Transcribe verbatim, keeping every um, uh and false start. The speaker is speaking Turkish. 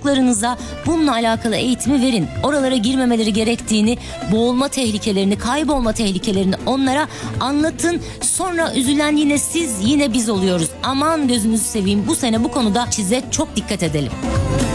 Çocuklarınıza bununla alakalı eğitimi verin. Oralara girmemeleri gerektiğini, boğulma tehlikelerini, kaybolma tehlikelerini onlara anlatın. Sonra üzülen yine siz, yine biz oluyoruz. Aman gözünüzü seveyim, bu sene bu konuda size çok dikkat edelim.